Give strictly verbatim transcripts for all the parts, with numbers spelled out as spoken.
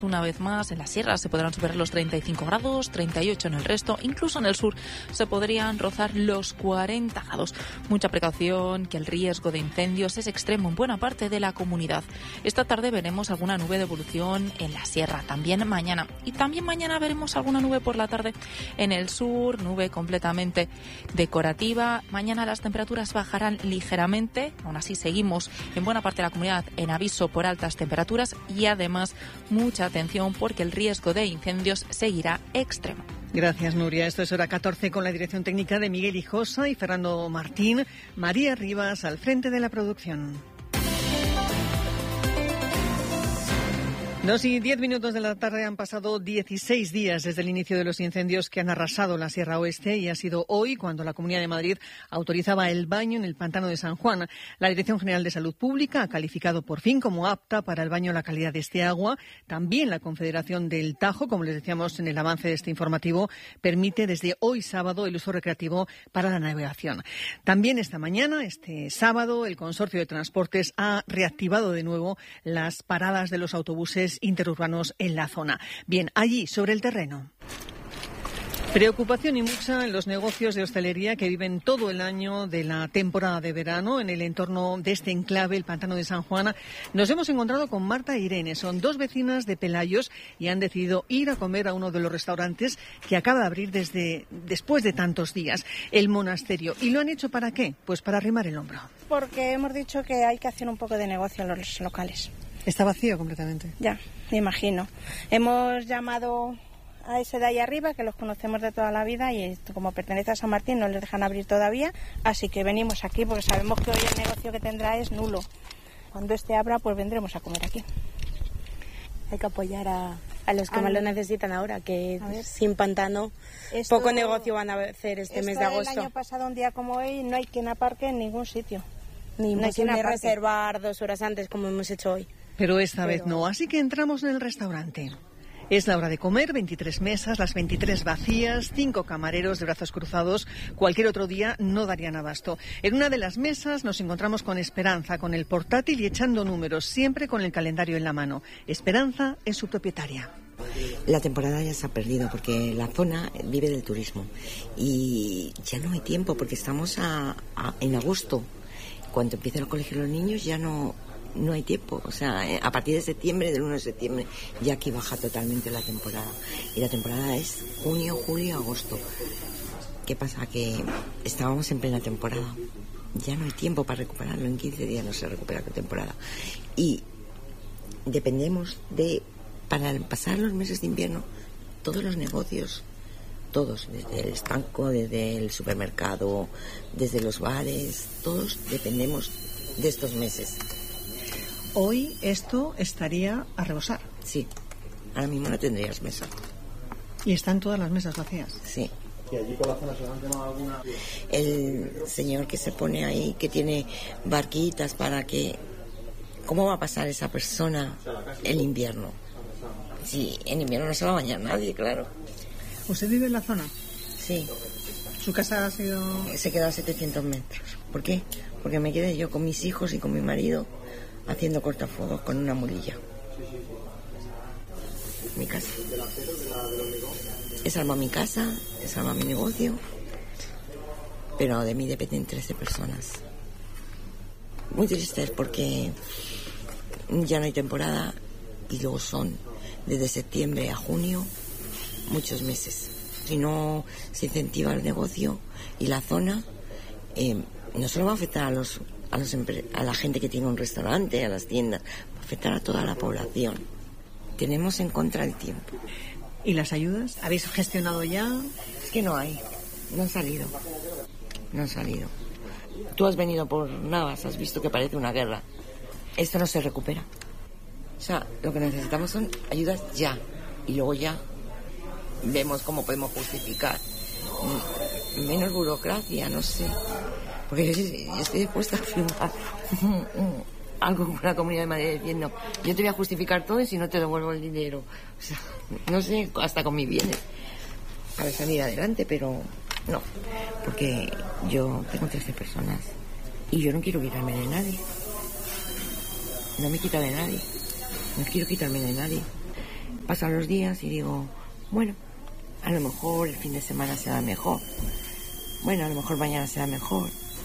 Una vez más, en la sierra se podrán superar los treinta y cinco grados, treinta y ocho en el resto, incluso en el sur se podrían rozar los cuarenta grados. Mucha precaución, que el riesgo de incendios es extremo en buena parte de la comunidad. Esta tarde veremos alguna nube de evolución en la sierra, también mañana. Y también mañana veremos alguna nube por la tarde en el sur, nube completamente decorativa. Mañana las temperaturas bajarán ligeramente, aún así seguimos en buena parte de la comunidad en aviso por altas temperaturas y además mucha atención porque el riesgo de incendios seguirá extremo. Gracias, Nuria. Esto es Hora catorce con la dirección técnica de Miguel Hijosa y Fernando Martín. María Rivas al frente de la producción. Dos y diez minutos de la tarde, han pasado dieciséis días desde el inicio de los incendios que han arrasado la Sierra Oeste y ha sido hoy cuando la Comunidad de Madrid autorizaba el baño en el pantano de San Juan. La Dirección General de Salud Pública ha calificado por fin como apta para el baño la calidad de este agua. También la Confederación del Tajo, como les decíamos en el avance de este informativo, permite desde hoy sábado el uso recreativo para la navegación. También esta mañana, este sábado, el Consorcio de Transportes ha reactivado de nuevo las paradas de los autobuses interurbanos en la zona. Bien, allí, sobre el terreno. Preocupación y mucha en los negocios de hostelería que viven todo el año de la temporada de verano en el entorno de este enclave, el Pantano de San Juan. Nos hemos encontrado con Marta e Irene, son dos vecinas de Pelayos y han decidido ir a comer a uno de los restaurantes que acaba de abrir desde después de tantos días, el Monasterio. ¿Y lo han hecho para qué? Pues para arrimar el hombro. Porque hemos dicho que hay que hacer un poco de negocio en los locales. Está vacío completamente. Ya, me imagino. Hemos llamado a ese de ahí arriba, que los conocemos de toda la vida, y esto, como pertenece a San Martín, no les dejan abrir todavía, así que venimos aquí porque sabemos que hoy el negocio que tendrá es nulo. Cuando este abra, pues vendremos a comer aquí. Hay que apoyar a, a los que a más lo necesitan ahora, que sin pantano esto, poco negocio van a hacer este mes de agosto. El año pasado, un día como hoy, no hay quien aparque en ningún sitio. Ni no hay quien reservar dos horas antes como hemos hecho hoy. Pero esta Pero... vez no, así que entramos en el restaurante. Es la hora de comer, veintitrés mesas, las veintitrés vacías, cinco camareros de brazos cruzados. Cualquier otro día no darían abasto. En una de las mesas nos encontramos con Esperanza, con el portátil y echando números, siempre con el calendario en la mano. Esperanza es su propietaria. La temporada ya se ha perdido porque la zona vive del turismo y ya no hay tiempo porque estamos a, a, en agosto. Cuando empiezan el colegio los niños ya no... No hay tiempo, o sea, a partir de septiembre, del uno de septiembre, ya aquí baja totalmente la temporada. Y la temporada es junio, julio, agosto. ¿Qué pasa? Que estábamos en plena temporada. Ya no hay tiempo para recuperarlo, en quince días no se recupera la temporada. Y dependemos de, para pasar los meses de invierno, todos los negocios, todos, desde el estanco, desde el supermercado, desde los bares, todos dependemos de estos meses. Hoy esto estaría a rebosar. Sí, ahora mismo no tendrías mesa. ¿Y están todas las mesas vacías? Sí. ¿Y allí por la zona se han quemado alguna? El señor que se pone ahí, que tiene barquitas para que... ¿Cómo va a pasar esa persona el invierno? Sí, en invierno no se va a bañar nadie, claro. ¿Usted vive en la zona? Sí. ¿Su casa ha sido...? Se quedó a setecientos metros. ¿Por qué? Porque me quedé yo con mis hijos y con mi marido haciendo cortafuegos con una mulilla. Mi casa. He salvado mi casa, he salvado mi negocio, pero de mí dependen trece personas. Muy tristes porque ya no hay temporada y luego son desde septiembre a junio muchos meses. Si no se incentiva el negocio y la zona, eh, no solo va a afectar a los A, los empre- a la gente que tiene un restaurante, a las tiendas, va a afectar a toda la población. Tenemos en contra el tiempo. ¿Y las ayudas? ¿Habéis gestionado ya? Es que no hay, no han salido, no han salido. Tú has venido por Navas, has visto que parece una guerra. Esto no se recupera. O sea, lo que necesitamos son ayudas ya, y luego ya vemos cómo podemos justificar. Menos burocracia, no sé. Porque yo, yo estoy dispuesta a firmar algo con la Comunidad de Madrid diciendo, yo te voy a justificar todo y si no te devuelvo el dinero. O sea, no sé, hasta con mis bienes para salir adelante, pero no. Porque yo tengo trece personas y yo no quiero quitarme de nadie. No me quita de nadie. No quiero quitarme de nadie. Pasan los días y digo, bueno, a lo mejor el fin de semana será mejor. Bueno, a lo mejor mañana será mejor.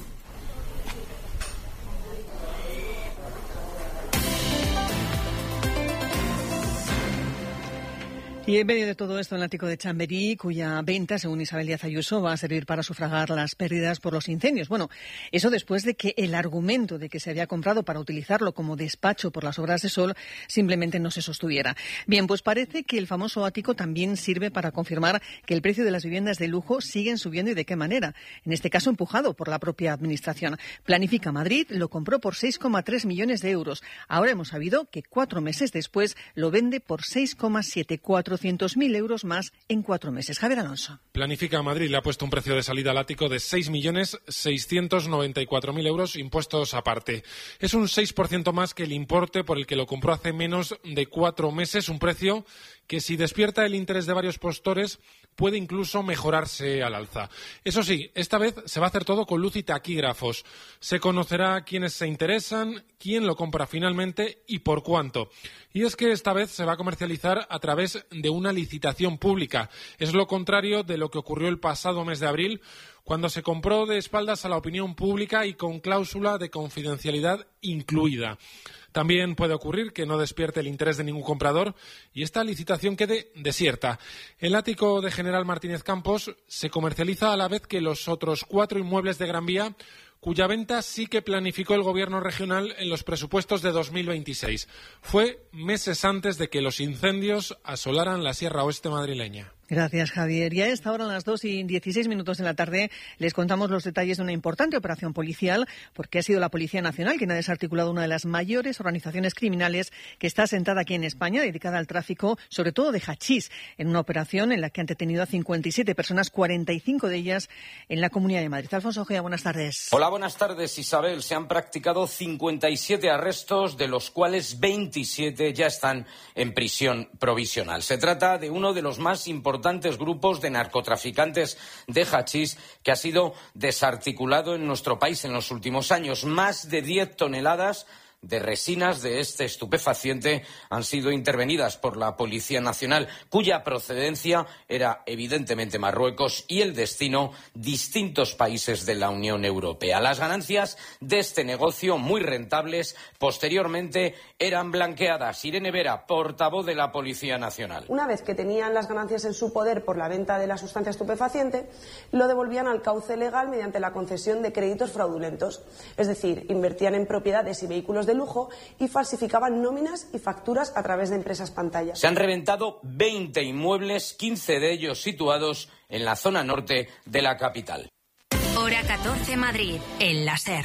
Y en medio de todo esto, el ático de Chamberí, cuya venta, según Isabel Díaz Ayuso, va a servir para sufragar las pérdidas por los incendios. Bueno, eso después de que el argumento de que se había comprado para utilizarlo como despacho por las obras de Sol simplemente no se sostuviera. Bien, pues parece que el famoso ático también sirve para confirmar que el precio de las viviendas de lujo siguen subiendo y de qué manera. En este caso, empujado por la propia Administración. Planifica Madrid lo compró por seis coma tres millones de euros. Ahora hemos sabido que cuatro meses después lo vende por seis coma setenta y cuatro cuatrocientos mil euros más en cuatro meses. Javier Alonso. Planifica Madrid le ha puesto un precio de salida al ático de seis millones seiscientos noventa y cuatro mil euros, impuestos aparte. Es un seis por ciento más que el importe por el que lo compró hace menos de cuatro meses, un precio que, si despierta el interés de varios postores, puede incluso mejorarse al alza. Eso sí, esta vez se va a hacer todo con luz y taquígrafos. Se conocerá quiénes se interesan, quién lo compra finalmente y por cuánto. Y es que esta vez se va a comercializar a través de una licitación pública. Es lo contrario de lo que ocurrió el pasado mes de abril, cuando se compró de espaldas a la opinión pública y con cláusula de confidencialidad incluida. También puede ocurrir que no despierte el interés de ningún comprador y esta licitación quede desierta. El ático de General Martínez Campos se comercializa a la vez que los otros cuatro inmuebles de Gran Vía, cuya venta sí que planificó el Gobierno regional en los presupuestos de dos mil veintiséis. Fue meses antes de que los incendios asolaran la Sierra Oeste madrileña. Gracias, Javier. Y a esta hora, a las dos y dieciséis minutos de la tarde, les contamos los detalles de una importante operación policial, porque ha sido la Policía Nacional quien ha desarticulado una de las mayores organizaciones criminales que está asentada aquí en España, dedicada al tráfico, sobre todo de hachís, en una operación en la que han detenido a cincuenta y siete personas, cuarenta y cinco de ellas en la Comunidad de Madrid. Alfonso Ojea, buenas tardes. Hola, buenas tardes, Isabel. Se han practicado cincuenta y siete arrestos, de los cuales veintisiete ya están en prisión provisional. Se trata de uno de los más importantes importantes grupos de narcotraficantes de hachís que ha sido desarticulado en nuestro país en los últimos años. Más de diez toneladas de resinas de este estupefaciente han sido intervenidas por la Policía Nacional, cuya procedencia era evidentemente Marruecos y el destino distintos países de la Unión Europea. Las ganancias de este negocio, muy rentables, posteriormente eran blanqueadas. Irene Vera, portavoz de la Policía Nacional. Una vez que tenían las ganancias en su poder por la venta de la sustancia estupefaciente, lo devolvían al cauce legal mediante la concesión de créditos fraudulentos. Es decir, invertían en propiedades y vehículos de lujo y falsificaban nóminas y facturas a través de empresas pantalla. Se han reventado veinte inmuebles, quince de ellos situados en la zona norte de la capital. Hora catorce Madrid, el láser.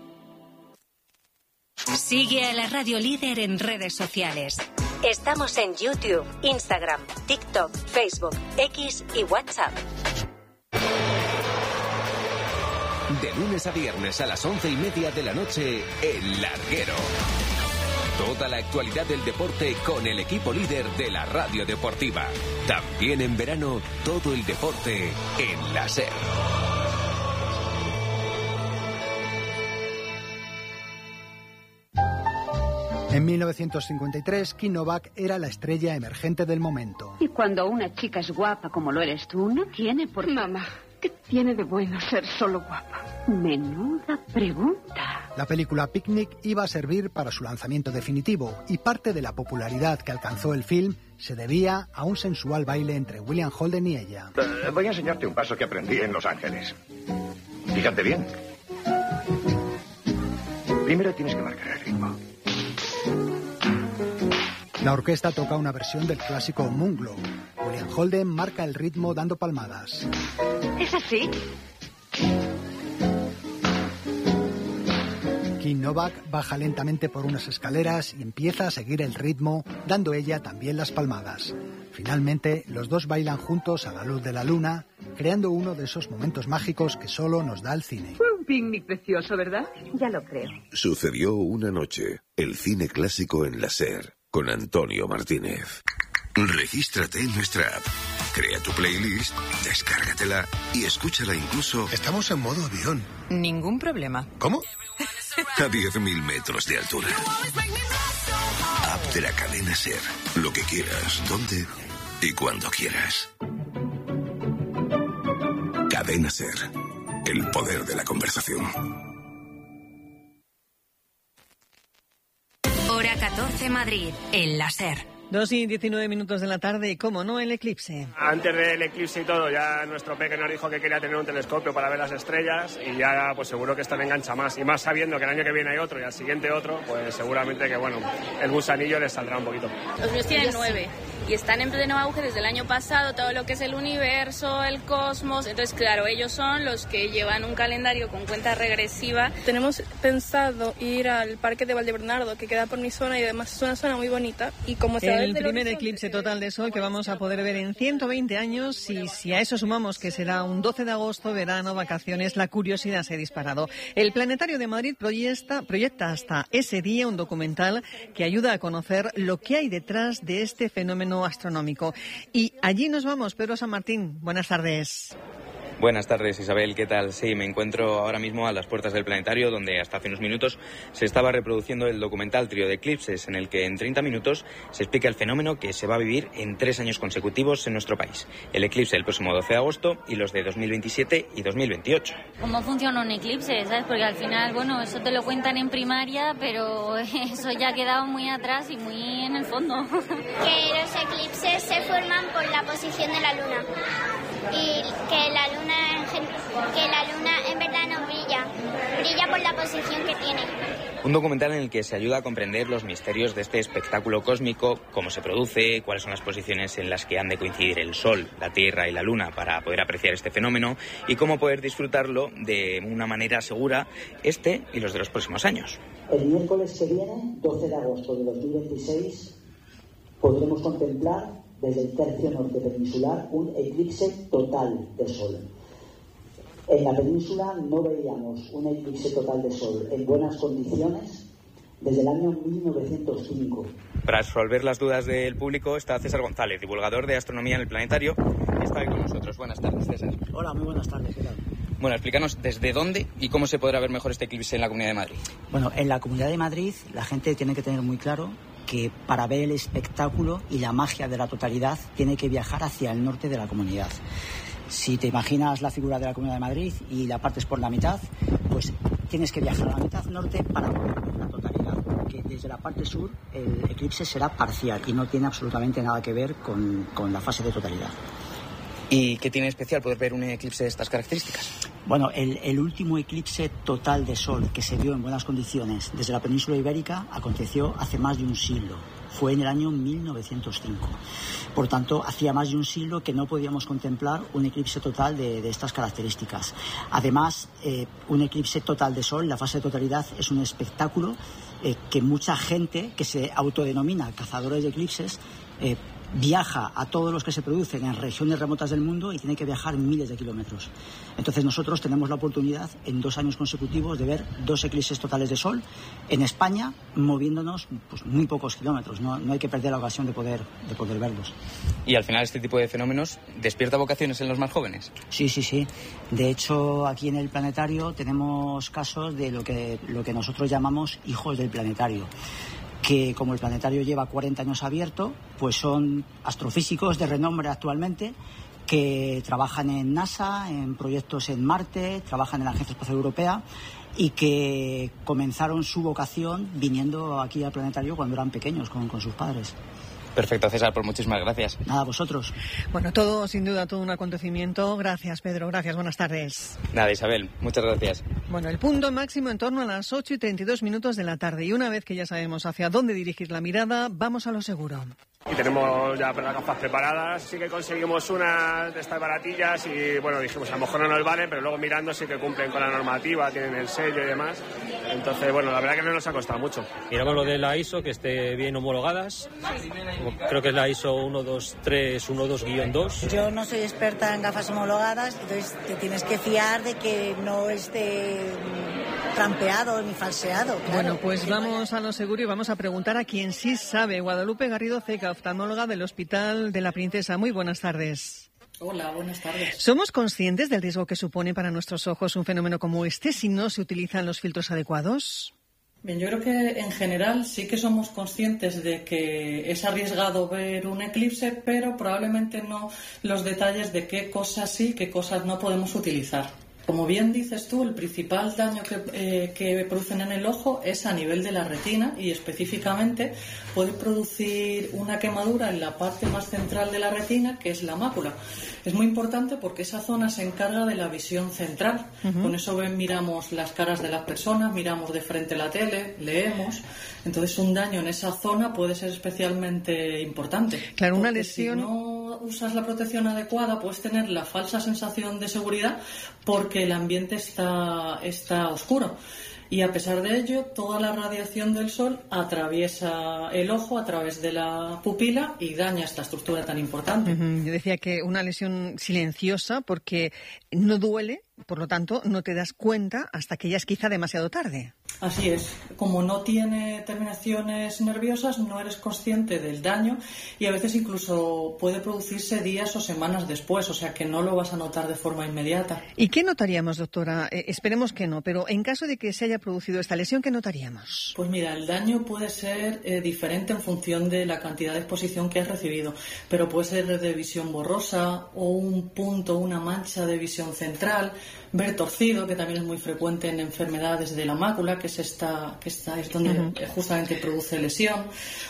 Sigue a la Radio Líder en redes sociales. Estamos en YouTube, Instagram, TikTok, Facebook, X y WhatsApp. De lunes a viernes a las once y media de la noche, El Larguero. Toda la actualidad del deporte con el equipo líder de la radio deportiva. También en verano, todo el deporte en la SER. En mil novecientos cincuenta y tres, Kim Novak era la estrella emergente del momento. Y cuando una chica es guapa como lo eres tú, no tiene por qué... Mamá, ¿qué tiene de bueno ser solo guapa? Menuda pregunta. La película Picnic iba a servir para su lanzamiento definitivo y parte de la popularidad que alcanzó el film se debía a un sensual baile entre William Holden y ella. Uh, voy a enseñarte un paso que aprendí en Los Ángeles. Fíjate bien. Primero tienes que marcar el ritmo. La orquesta toca una versión del clásico Moonglow. William Holden marca el ritmo dando palmadas. ¿Es así? Kim Novak baja lentamente por unas escaleras y empieza a seguir el ritmo, dando ella también las palmadas. Finalmente, los dos bailan juntos a la luz de la luna, creando uno de esos momentos mágicos que solo nos da el cine. Fue un picnic precioso, ¿verdad? Ya lo creo. Sucedió una noche. El cine clásico en la SER, con Antonio Martínez. Regístrate en nuestra app. Crea tu playlist, descárgatela y escúchala incluso... Estamos en modo avión. Ningún problema. ¿Cómo? A diez mil metros de altura. app de la cadena SER. Lo que quieras, donde y cuando quieras. Cadena SER. El poder de la conversación. Hora catorce Madrid, en la SER. Dos y diecinueve minutos de la tarde y, cómo no, el eclipse. Antes del eclipse y todo, ya nuestro peque nos dijo que quería tener un telescopio para ver las estrellas y ya pues seguro que esto le engancha más. Y más sabiendo que el año que viene hay otro y al siguiente otro, pues seguramente que, bueno, el gusanillo les saldrá un poquito. Los míos tienen nueve y están en pleno auge desde el año pasado, todo lo que es el universo, el cosmos. Entonces, claro, ellos son los que llevan un calendario con cuenta regresiva. Tenemos pensado ir al Parque de Valdebernardo, que queda por mi zona y además es una zona muy bonita. Y como se El primer eclipse total de sol que vamos a poder ver en ciento veinte años, y si a eso sumamos que será un doce de agosto, verano, vacaciones, la curiosidad se ha disparado. El Planetario de Madrid proyecta, proyecta hasta ese día un documental que ayuda a conocer lo que hay detrás de este fenómeno astronómico. Y allí nos vamos. Pedro San Martín, buenas tardes. Buenas tardes, Isabel, ¿qué tal? Sí, me encuentro ahora mismo a las puertas del planetario, donde hasta hace unos minutos se estaba reproduciendo el documental Trío de Eclipses, en el que en treinta minutos se explica el fenómeno que se va a vivir en tres años consecutivos en nuestro país. El eclipse el próximo doce de agosto y los de dos mil veintisiete y dos mil veintiocho. ¿Cómo funciona un eclipse? ¿Sabes? Porque al final, bueno, eso te lo cuentan en primaria, pero eso ya ha quedado muy atrás y muy en el fondo. Que los eclipses se forman por la posición de la luna. Y que la luna que la luna en verdad no brilla, brilla por la posición que tiene. Un documental en el que se ayuda a comprender los misterios de este espectáculo cósmico, cómo se produce, cuáles son las posiciones en las que han de coincidir el Sol, la Tierra y la Luna para poder apreciar este fenómeno y cómo poder disfrutarlo de una manera segura este y los de los próximos años. El miércoles que viene, doce de agosto de dos mil veintiséis, podremos contemplar desde el tercio norte peninsular un eclipse total de sol. En la península no veíamos un eclipse total de sol en buenas condiciones desde el año mil novecientos cinco. Para resolver las dudas del público está César González, divulgador de astronomía en el planetario, que está hoy con nosotros. Buenas tardes, César. Hola, muy buenas tardes, ¿qué tal? Bueno, explícanos desde dónde y cómo se podrá ver mejor este eclipse en la Comunidad de Madrid. Bueno, en la Comunidad de Madrid la gente tiene que tener muy claro que para ver el espectáculo y la magia de la totalidad tiene que viajar hacia el norte de la comunidad. Si te imaginas la figura de la Comunidad de Madrid y la partes por la mitad, pues tienes que viajar a la mitad norte para poder ver la totalidad, porque desde la parte sur el eclipse será parcial y no tiene absolutamente nada que ver con, con la fase de totalidad. ¿Y qué tiene especial poder ver un eclipse de estas características? Bueno, el, el último eclipse total de sol que se vio en buenas condiciones desde la península ibérica aconteció hace más de un siglo. Fue en el año mil novecientos cinco. Por tanto, hacía más de un siglo que no podíamos contemplar un eclipse total de, de estas características. Además, eh, un eclipse total de sol, la fase de totalidad, es un espectáculo eh, que mucha gente que se autodenomina cazadores de eclipses eh, viaja a todos los que se producen en regiones remotas del mundo y tiene que viajar miles de kilómetros. Entonces nosotros tenemos la oportunidad en dos años consecutivos de ver dos eclipses totales de sol en España, moviéndonos pues, muy pocos kilómetros. No, no hay que perder la ocasión de poder, de poder verlos. ¿Y al final este tipo de fenómenos despierta vocaciones en los más jóvenes? Sí, sí, sí. De hecho, aquí en el planetario tenemos casos de lo que, lo que nosotros llamamos hijos del planetario, que como el planetario lleva cuarenta años abierto, pues son astrofísicos de renombre actualmente que trabajan en NASA, en proyectos en Marte, trabajan en la Agencia Espacial Europea y que comenzaron su vocación viniendo aquí al planetario cuando eran pequeños con, con sus padres. Perfecto, César, pues muchísimas gracias. Nada, vosotros. Bueno, todo, sin duda, todo un acontecimiento. Gracias, Pedro, gracias, buenas tardes. Nada, Isabel, muchas gracias. Bueno, el punto máximo en torno a las ocho y treinta y dos minutos de la tarde. Y una vez que ya sabemos hacia dónde dirigir la mirada, vamos a lo seguro. Y tenemos ya las gafas preparadas. Sí que conseguimos unas de estas baratillas y, bueno, dijimos, a lo mejor no nos valen, pero luego mirando sí que cumplen con la normativa, tienen el sello y demás. Entonces, bueno, la verdad que no nos ha costado mucho. Miramos lo de la I S O, que esté bien homologadas. Creo que es la I S O uno dos tres uno dos guión dos. Yo no soy experta en gafas homologadas, entonces te tienes que fiar de que no esté trampeado ni falseado. Claro. Bueno, pues vamos a lo seguro y vamos a preguntar a quien sí sabe. Guadalupe Garrido Ceca, oftalmóloga del Hospital de la Princesa. Muy buenas tardes. Hola, buenas tardes. ¿Somos conscientes del riesgo que supone para nuestros ojos un fenómeno como este si no se utilizan los filtros adecuados? Bien, yo creo que en general sí que somos conscientes de que es arriesgado ver un eclipse, pero probablemente no los detalles de qué cosas sí, qué cosas no podemos utilizar. Como bien dices tú, el principal daño que, eh, que producen en el ojo es a nivel de la retina y específicamente puede producir una quemadura en la parte más central de la retina, que es la mácula. Es muy importante porque esa zona se encarga de la visión central. Uh-huh. Con eso ven, miramos las caras de las personas, miramos de frente la tele, leemos. Entonces un daño en esa zona puede ser especialmente importante. Claro, una lesión... Si no usas la protección adecuada, puedes tener la falsa sensación de seguridad porque el ambiente está, está oscuro. Y a pesar de ello, toda la radiación del sol atraviesa el ojo a través de la pupila y daña esta estructura tan importante. Uh-huh. Yo decía que una lesión silenciosa porque no duele, por lo tanto, no te das cuenta hasta que ya es quizá demasiado tarde. Así es. Como no tiene terminaciones nerviosas, no eres consciente del daño y a veces incluso puede producirse días o semanas después, o sea que no lo vas a notar de forma inmediata. ¿Y qué notaríamos, doctora? Eh, esperemos que no, pero en caso de que se haya producido esta lesión, ¿qué notaríamos? Pues mira, el daño puede ser eh, diferente en función de la cantidad de exposición que has recibido, pero puede ser de visión borrosa o un punto, una mancha de visión central, ver torcido, que también es muy frecuente en enfermedades de la mácula, que es esta, que esta es donde uh-huh. justamente produce lesión,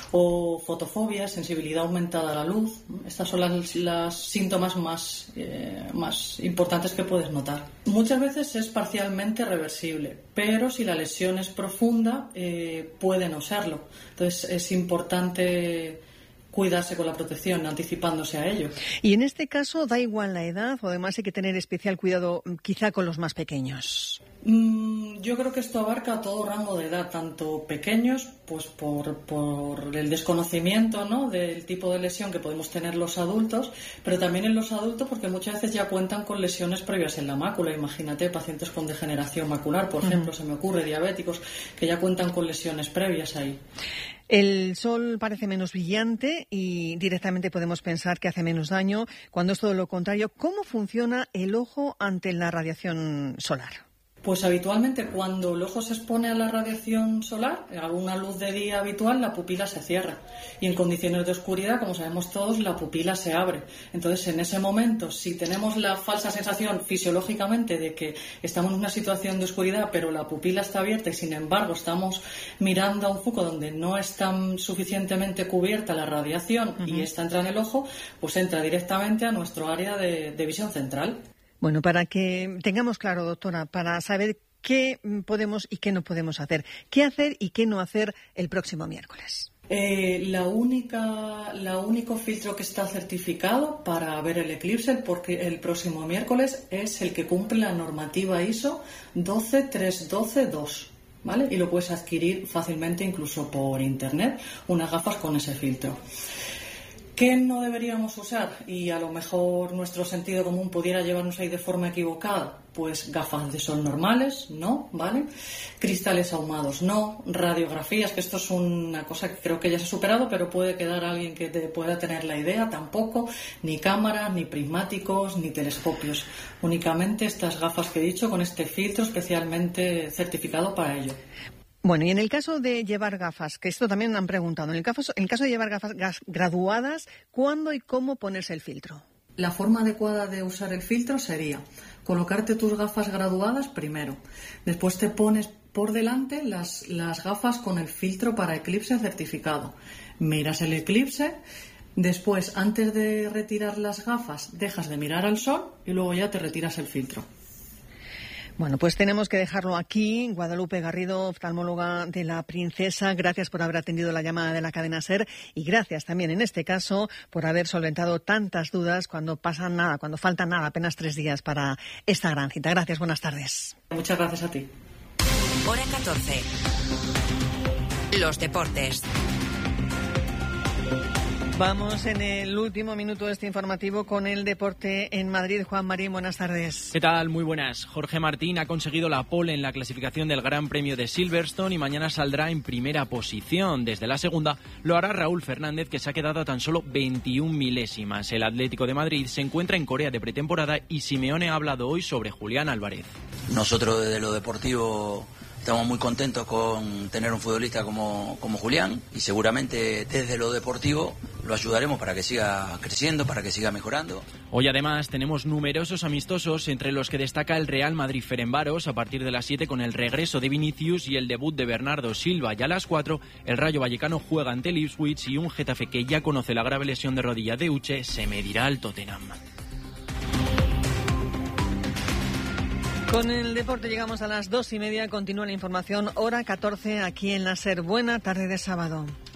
o fotofobia, sensibilidad aumentada a la luz. Estas son las, las síntomas más, eh, más importantes que puedes notar. Muchas veces es parcialmente reversible, pero si la lesión es profunda, eh, puede no serlo. Entonces es importante cuidarse con la protección, anticipándose a ello. Y en este caso, ¿da igual la edad o además hay que tener especial cuidado quizá con los más pequeños? Mm, yo creo que esto abarca todo rango de edad, tanto pequeños, pues por, por el desconocimiento, ¿no?, del tipo de lesión que podemos tener los adultos, pero también en los adultos porque muchas veces ya cuentan con lesiones previas en la mácula. Imagínate, pacientes con degeneración macular, por uh-huh. ejemplo, se me ocurre, diabéticos, que ya cuentan con lesiones previas ahí. El sol parece menos brillante y directamente podemos pensar que hace menos daño, cuando es todo lo contrario. ¿Cómo funciona el ojo ante la radiación solar? Pues habitualmente cuando el ojo se expone a la radiación solar, a una luz de día habitual, la pupila se cierra. Y en condiciones de oscuridad, como sabemos todos, la pupila se abre. Entonces, en ese momento, si tenemos la falsa sensación fisiológicamente de que estamos en una situación de oscuridad, pero la pupila está abierta y, sin embargo, estamos mirando a un foco donde no está suficientemente cubierta la radiación uh-huh. y esta entra en el ojo, pues entra directamente a nuestro área de, de visión central. Bueno, para que tengamos claro, doctora, para saber qué podemos y qué no podemos hacer, qué hacer y qué no hacer el próximo miércoles. Eh, la única, la único filtro que está certificado para ver el eclipse porque el próximo miércoles es el que cumple la normativa I S O doce tres doce dos. ¿Vale? Y lo puedes adquirir fácilmente incluso por internet, unas gafas con ese filtro. ¿Qué no deberíamos usar? Y a lo mejor nuestro sentido común pudiera llevarnos ahí de forma equivocada. Pues gafas de sol normales, no, ¿vale? Cristales ahumados, no. Radiografías, que esto es una cosa que creo que ya se ha superado, pero puede quedar alguien que te pueda tener la idea, tampoco. Ni cámaras, ni prismáticos, ni telescopios. Únicamente estas gafas que he dicho con este filtro especialmente certificado para ello. Bueno, y en el caso de llevar gafas, que esto también me han preguntado, en el caso, en el caso de llevar gafas graduadas, ¿cuándo y cómo ponerse el filtro? La forma adecuada de usar el filtro sería colocarte tus gafas graduadas primero. Después te pones por delante las, las gafas con el filtro para eclipse certificado. Miras el eclipse. Después, antes de retirar las gafas, dejas de mirar al sol y luego ya te retiras el filtro. Bueno, pues tenemos que dejarlo aquí. Guadalupe Garrido, oftalmóloga de La Princesa, gracias por haber atendido la llamada de la cadena SER y gracias también en este caso por haber solventado tantas dudas cuando pasan nada, cuando faltan nada, apenas tres días para esta gran cita. Gracias, buenas tardes. Muchas gracias a ti. Hora catorce. Los deportes. Vamos en el último minuto de este informativo con el deporte en Madrid. Juan Marín, buenas tardes. ¿Qué tal? Muy buenas. Jorge Martín ha conseguido la pole en la clasificación del Gran Premio de Silverstone y mañana saldrá en primera posición. Desde la segunda lo hará Raúl Fernández, que se ha quedado a tan solo veintiún milésimas. El Atlético de Madrid se encuentra en Corea de pretemporada y Simeone ha hablado hoy sobre Julián Álvarez. Nosotros desde lo deportivo Estamos muy contentos con tener un futbolista como, como Julián y seguramente desde lo deportivo lo ayudaremos para que siga creciendo, para que siga mejorando. Hoy además tenemos numerosos amistosos, entre los que destaca el Real Madrid-Ferencváros a partir de las siete con el regreso de Vinicius y el debut de Bernardo Silva. Y a las cuatro el Rayo Vallecano juega ante el Ipswich y un Getafe que ya conoce la grave lesión de rodilla de Uche se medirá al Tottenham. Con el deporte llegamos a las dos y media. Continúa la información, hora catorce, aquí en la SER. Buena tarde de sábado.